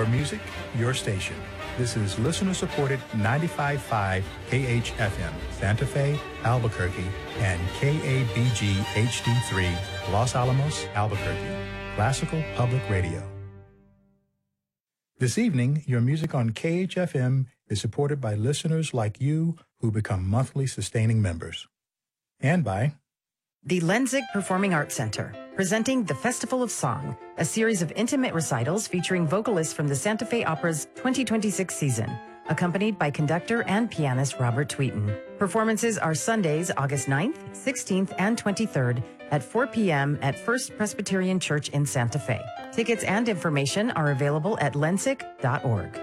Your music, your station. This is listener-supported 95.5 KHFM, Santa Fe, Albuquerque, and KABG HD3, Los Alamos, Albuquerque. Classical Public Radio. This evening, your music on KHFM is supported by listeners like you who become monthly sustaining members. And by the Lenzig Performing Arts Center, presenting the Festival of Song, a series of intimate recitals featuring vocalists from the Santa Fe Opera's 2026 season, accompanied by conductor and pianist Robert Tweeten. Performances are Sundays, August 9th, 16th, and 23rd at 4 p.m. at First Presbyterian Church in Santa Fe. Tickets and information are available at lensic.org.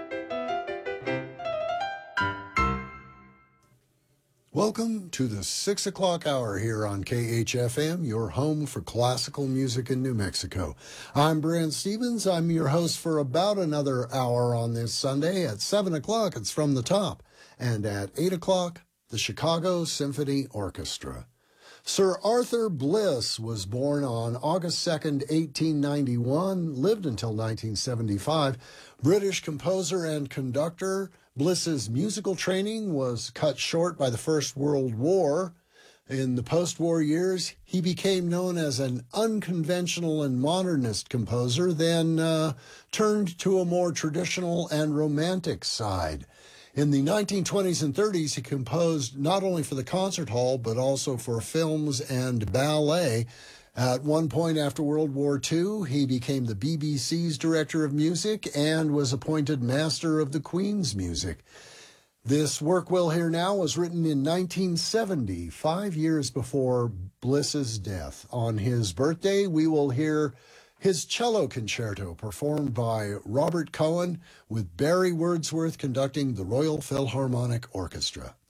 Welcome to the 6 o'clock hour here on KHFM, your home for classical music in New Mexico. I'm Brent Stevens. I'm your host for about another hour on this Sunday. At 7 o'clock, it's From the Top. And at 8 o'clock, the Chicago Symphony Orchestra. Sir Arthur Bliss was born on August 2nd, 1891, lived until 1975, British composer and conductor. Bliss's musical training was cut short by the First World War. In the post-war years, he became known as an unconventional and modernist composer, then turned to a more traditional and romantic side. In the 1920s and 30s, he composed not only for the concert hall, but also for films and ballet. At one point after World War II, he became the BBC's director of music and was appointed master of the Queen's music. This work we'll hear now was written in 1970, 5 years before Bliss's death. On his birthday, we will hear his cello concerto performed by Robert Cohen with Barry Wordsworth conducting the Royal Philharmonic Orchestra.